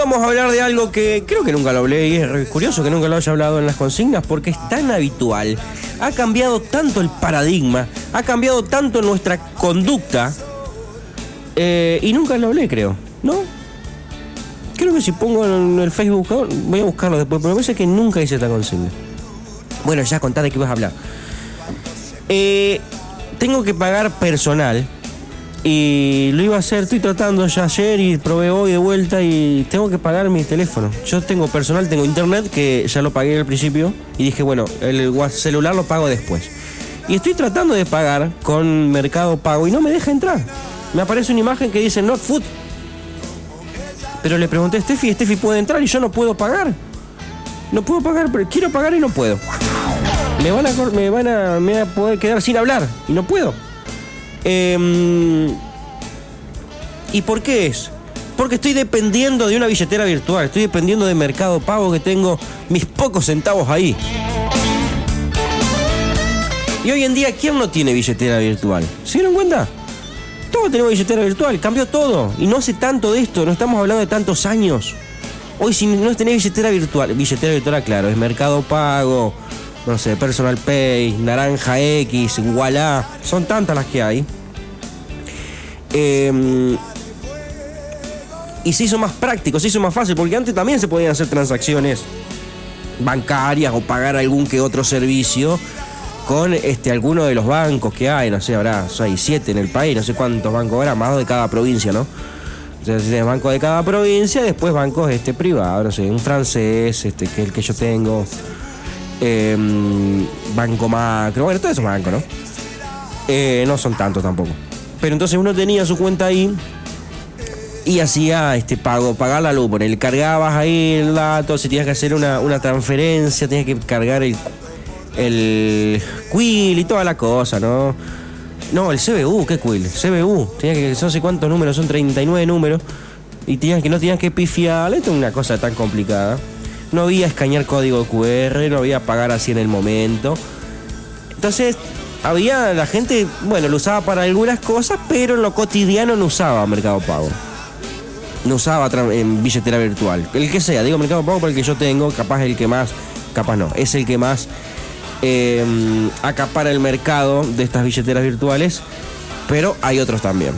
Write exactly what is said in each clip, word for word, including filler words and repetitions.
Vamos a hablar de algo que creo que nunca lo hablé y es curioso que nunca lo haya hablado en las consignas porque es tan habitual. Ha cambiado tanto el paradigma, ha cambiado tanto nuestra conducta eh, y nunca lo hablé, creo, ¿no? Creo que si pongo en el Facebook, voy a buscarlo después, pero me parece que nunca hice esta consigna. Bueno, ya contá de qué vas a hablar. Eh, tengo que pagar personal. Y lo iba a hacer, estoy tratando ya ayer y probé hoy de vuelta y tengo que pagar mi teléfono. Yo tengo personal, tengo internet, que ya lo pagué al principio y dije, bueno, el celular lo pago después. Y estoy tratando de pagar con Mercado Pago y no me deja entrar. Me aparece una imagen que dice Not Food. Pero le pregunté a Steffi, Steffi puede entrar y yo no puedo pagar. No puedo pagar, pero quiero pagar y no puedo. Me van a, me van a, me van a poder quedar sin hablar y no puedo. Eh, ¿Y por qué es? Porque estoy dependiendo de una billetera virtual. Estoy dependiendo de Mercado Pago, que tengo mis pocos centavos ahí. Y hoy en día, ¿quién no tiene billetera virtual? ¿Se dieron cuenta? Todos tenemos billetera virtual, cambió todo. Y no hace tanto de esto, no estamos hablando de tantos años. Hoy si no tenés billetera virtual, billetera virtual, claro, es Mercado Pago, no sé, Personal Pay, Naranja X, Wallah, son tantas las que hay. Eh, y se hizo más práctico, se hizo más fácil, porque antes también se podían hacer transacciones bancarias o pagar algún que otro servicio con este alguno de los bancos que hay, no sé, habrá seis, siete en el país, no sé cuántos bancos habrá, más de cada provincia, ¿no? Entonces tenés bancos de cada provincia, después bancos este privados, no sé, un francés, este, que es el que yo tengo. Eh, Banco Macro, bueno, todos esos bancos, ¿no? Eh, no son tantos tampoco. Pero entonces uno tenía su cuenta ahí y hacía este pago, pagar la luz, le cargabas ahí el dato, si tenías que hacer una, una transferencia, tenías que cargar el, el Quill y toda la cosa, ¿no? No, el C B U, ¿qué Quill? C B U, tenías que, no sé cuántos números, son treinta y nueve números, y tenías que, no tenías que pifiar, esto es una cosa tan complicada. No había escanear código Q R, no había pagar así en el momento. Entonces, había la gente, bueno, lo usaba para algunas cosas, pero en lo cotidiano no usaba Mercado Pago. No usaba tra- en billetera virtual. El que sea, digo Mercado Pago porque el que yo tengo, capaz el que más, capaz no, es el que más eh, acapara el mercado de estas billeteras virtuales, pero hay otros también.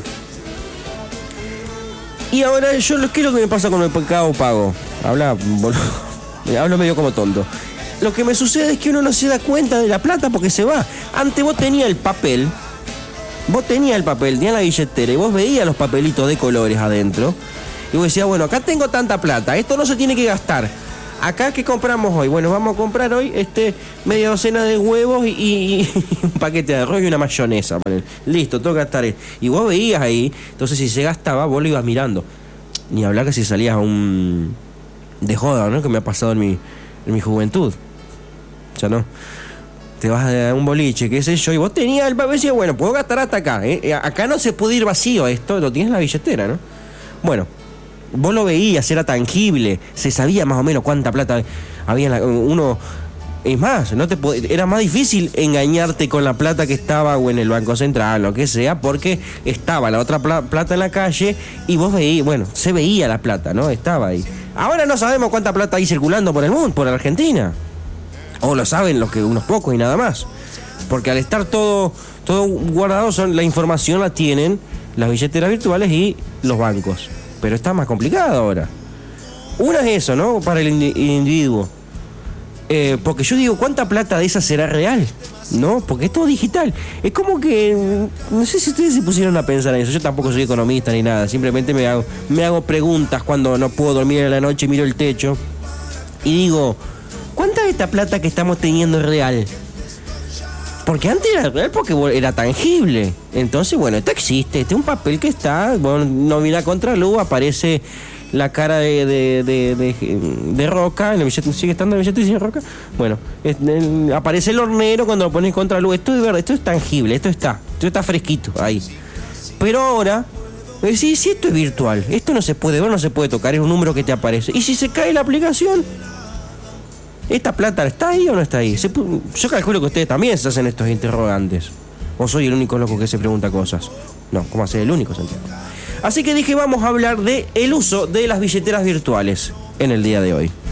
Y ahora yo, ¿qué es lo que me pasa con el Mercado Pago? Habla, boludo. Hablo medio como tonto. Lo que me sucede es que uno no se da cuenta de la plata porque se va. Antes vos tenías el papel, vos tenías el papel, tenías la billetera y vos veías los papelitos de colores adentro. Y vos decías, bueno, acá tengo tanta plata, esto no se tiene que gastar. Acá, ¿qué compramos hoy? Bueno, vamos a comprar hoy este media docena de huevos y, y, y un paquete de arroz y una mayonesa. Listo, tengo que gastar. Y vos veías ahí, entonces si se gastaba, vos lo ibas mirando. Ni hablar que si salías a un... de joda, ¿no? Que me ha pasado en mi, en mi juventud. Ya no. Te vas a un boliche, qué sé yo, y vos tenías el papel y decías, bueno, puedo gastar hasta acá, ¿eh? Acá no se puede ir vacío esto, lo tienes en la billetera, ¿no? Bueno, vos lo veías, era tangible, se sabía más o menos cuánta plata había en la, uno. Es más, no te pod- era más difícil engañarte con la plata que estaba o en el Banco Central, lo que sea, porque estaba la otra pla- plata en la calle y vos veías, bueno, se veía la plata, ¿no? Estaba ahí. Ahora no sabemos cuánta plata hay circulando por el mundo, por Argentina. O lo saben los que unos pocos y nada más. Porque al estar todo, todo guardado, son, la información la tienen las billeteras virtuales y los bancos. Pero está más complicado ahora. Una es eso, ¿no? Para el indi- individuo. Eh, porque yo digo, ¿cuánta plata de esa será real? ¿No? Porque es todo digital. Es como que... No sé si ustedes se pusieron a pensar en eso. Yo tampoco soy economista ni nada. Simplemente me hago, me hago preguntas cuando no puedo dormir en la noche, miro el techo. Y digo, ¿cuánta de esta plata que estamos teniendo es real? Porque antes era real porque era tangible. Entonces, bueno, esto existe. Este es un papel que está... Bueno, no mira contra luz, aparece... la cara de, de, de, de, de Roca, en el billete, sigue estando en el billete de Roca. Bueno, es, el, aparece el hornero cuando lo pones contra luz. Esto es verdad, esto es tangible, esto está, esto está fresquito ahí. Pero ahora, sí, sí, esto es virtual, esto no se puede ver, no se puede tocar, es un número que te aparece. Y si se cae la aplicación, ¿esta plata está ahí o no está ahí? Se, yo calculo que ustedes también se hacen estos interrogantes. ¿O soy el único loco que se pregunta cosas? No, ¿cómo hacer el único, Santiago? Así que dije, vamos a hablar de el uso de las billeteras virtuales en el día de hoy.